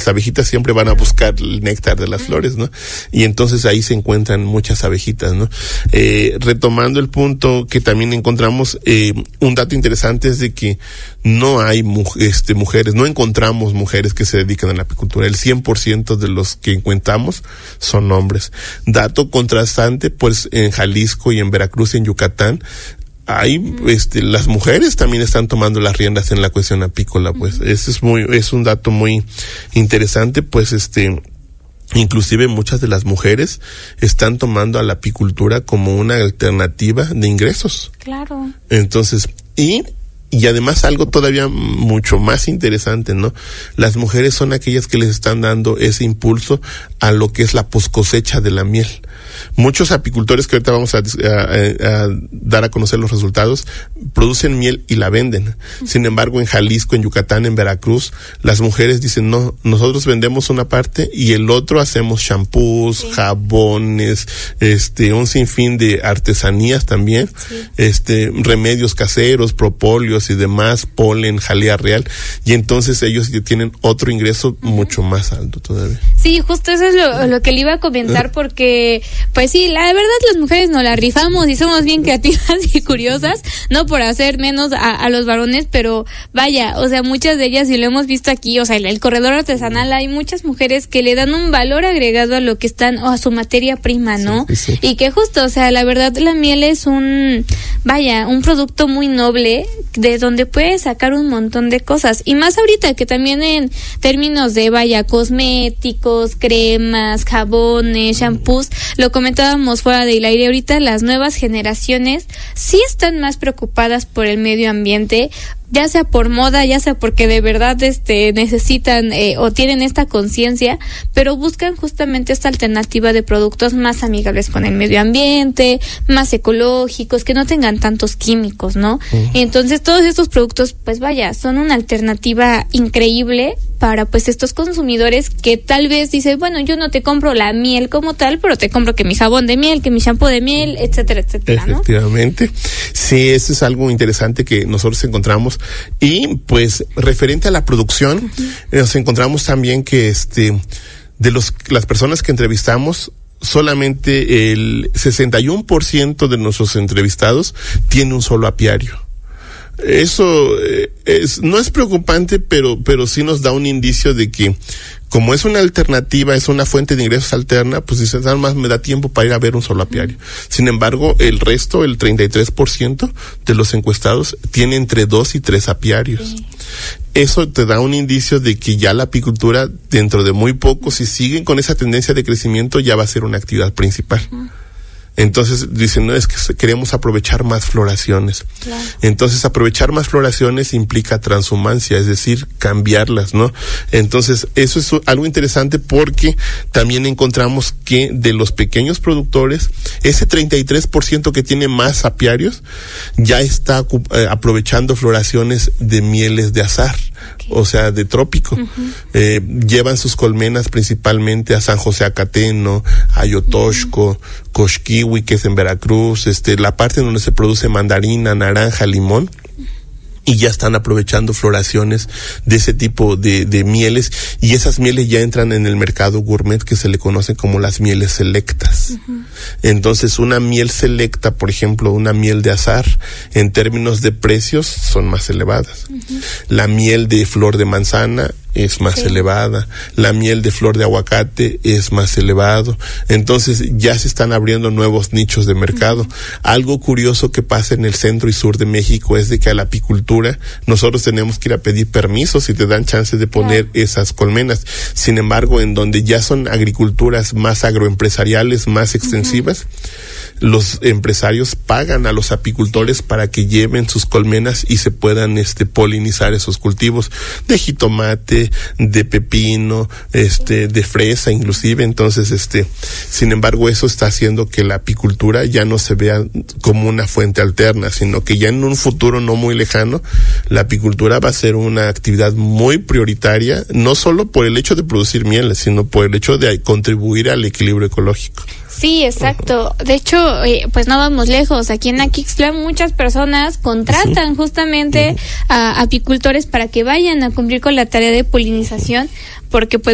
las abejitas siempre van a buscar el néctar de las flores, ¿no? Y entonces ahí se encuentran muchas abejitas, ¿no? Retomando el punto que también encontramos, un dato interesante es de que no hay mujeres, no encontramos mujeres que se dedican a la apicultura. El 100% de los que encontramos son hombres. Dato contrastante, pues en Jalisco y en Veracruz y en Yucatán, hay, las mujeres también están tomando las riendas en la cuestión apícola, pues. Eso es un dato muy interesante, pues inclusive muchas de las mujeres están tomando a la apicultura como una alternativa de ingresos. Claro. Entonces, y además algo todavía mucho más interesante, ¿no? Las mujeres son aquellas que les están dando ese impulso a lo que es la poscosecha de la miel. Muchos apicultores, que ahorita vamos a dar a conocer los resultados, producen miel y la venden. Sin embargo, en Jalisco, en Yucatán, en Veracruz, las mujeres dicen, no, nosotros vendemos una parte y el otro hacemos shampoos, jabones, un sinfín de artesanías también, remedios caseros, propóleos y demás, polen, jalea real, y entonces ellos tienen otro ingreso mucho más alto todavía. Sí, justo eso es lo que le iba a comentar, porque pues sí, la verdad las mujeres nos la rifamos y somos bien creativas y curiosas, no por hacer menos a los varones, pero vaya, o sea, muchas de ellas, y lo hemos visto aquí, o sea, el corredor artesanal, hay muchas mujeres que le dan un valor agregado a lo que están, o a su materia prima, ¿no? Sí. Y que justo, o sea, la verdad la miel es un producto muy noble, de donde puedes sacar un montón de cosas, y más ahorita que también en términos de, cosméticos, cremas, jabones, shampoos, lo comentábamos fuera del aire, ahorita las nuevas generaciones sí están más preocupadas por el medio ambiente, ya sea por moda, ya sea porque de verdad necesitan o tienen esta conciencia, pero buscan justamente esta alternativa de productos más amigables con el medio ambiente, más ecológicos, que no tengan tantos químicos, ¿no? Y entonces todos estos productos, pues son una alternativa increíble para pues estos consumidores que tal vez dicen, bueno, yo no te compro la miel como tal, pero te compro que mi jabón de miel, que mi shampoo de miel, etcétera, etcétera, ¿no? Efectivamente. Sí, eso es algo interesante que nosotros encontramos. Y pues referente a la producción, nos encontramos también que de las personas que entrevistamos, solamente el 61% de nuestros entrevistados tiene un solo apiario. Eso no es preocupante, pero sí nos da un indicio de que, como es una alternativa, es una fuente de ingresos alterna, pues dices, nada más me da tiempo para ir a ver un solo apiario. Sin embargo, el resto, el 33% de los encuestados tiene entre 2 y 3 apiarios. Sí. Eso te da un indicio de que ya la apicultura, dentro de muy poco, si siguen con esa tendencia de crecimiento, ya va a ser una actividad principal. Entonces dicen, no, es que queremos aprovechar más floraciones. Claro. Entonces aprovechar más floraciones implica transhumancia, es decir, cambiarlas, ¿no? Entonces eso es algo interesante, porque también encontramos que de los pequeños productores, ese 33% que tiene más apiarios ya está aprovechando floraciones de mieles de azahar. Okay. O sea, de trópico. Llevan sus colmenas principalmente a San José Acateno, a Yotoshco, Coxquihui, que es en Veracruz, la parte donde se produce mandarina, naranja, limón. Y ya están aprovechando floraciones de ese tipo de mieles, y esas mieles ya entran en el mercado gourmet, que se le conoce como las mieles selectas. Entonces, una miel selecta, por ejemplo, una miel de azahar, en términos de precios, son más elevadas. La miel de flor de manzana es más elevada, la miel de flor de aguacate es más elevado. Entonces ya se están abriendo nuevos nichos de mercado. Algo curioso que pasa en el centro y sur de México es de que a la apicultura nosotros tenemos que ir a pedir permisos si te dan chance de poner esas colmenas. Sin embargo, en donde ya son agriculturas más agroempresariales, más extensivas, los empresarios pagan a los apicultores para que lleven sus colmenas y se puedan polinizar esos cultivos de jitomate, de pepino, de fresa inclusive. Entonces, sin embargo, eso está haciendo que la apicultura ya no se vea como una fuente alterna, sino que ya en un futuro no muy lejano, la apicultura va a ser una actividad muy prioritaria, no solo por el hecho de producir miel, sino por el hecho de contribuir al equilibrio ecológico. Sí, exacto. De hecho, pues no vamos lejos. Aquí en Aquixtla muchas personas contratan justamente a apicultores para que vayan a cumplir con la tarea de polinización, porque pues